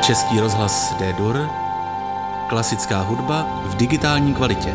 Český rozhlas D-Dur, klasická hudba v digitální kvalitě.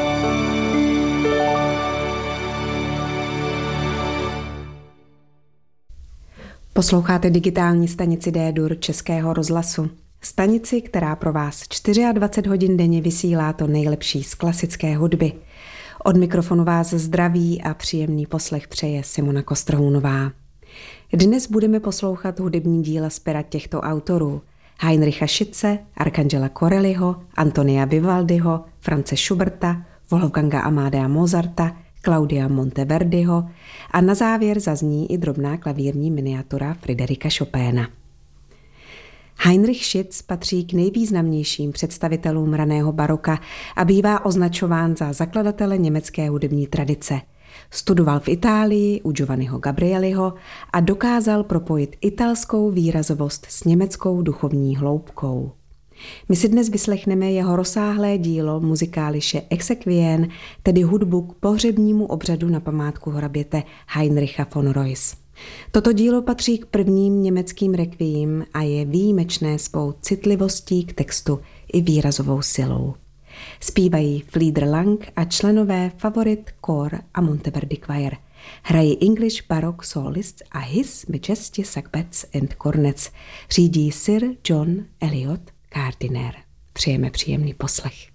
Posloucháte digitální stanici D-Dur Českého rozhlasu. Stanici, která pro vás 24 hodin denně vysílá to nejlepší z klasické hudby. Od mikrofonu vás zdraví a příjemný poslech přeje Simona Kostrohounová. Dnes budeme poslouchat hudební díla z pera těchto autorů: Heinricha Schütze, Arcangela Corelliho, Antonia Vivaldiho, Franze Schuberta, Wolfganga Amadea Mozarta, Claudia Monteverdiho a na závěr zazní i drobná klavírní miniatura Fryderika Chopina. Heinrich Schütz patří k nejvýznamnějším představitelům raného baroka a bývá označován za zakladatele německé hudební tradice. Studoval v Itálii u Giovanniho Gabrieliho a dokázal propojit italskou výrazovost s německou duchovní hloubkou. My si dnes vyslechneme jeho rozsáhlé dílo muzikáliše Exequien, tedy hudbu k pohřebnímu obřadu na památku hraběte Heinricha von Reuss. Toto dílo patří k prvním německým rekvím a je výjimečné svou citlivostí k textu i výrazovou silou. Zpívají Flieder Lang a členové Favorit Chor a Monteverdi Choir. Hrají English Baroque Solists a His Majesty Sagbets and Cornets. Řídí Sir John Eliot Gardiner. Přejeme příjemný poslech.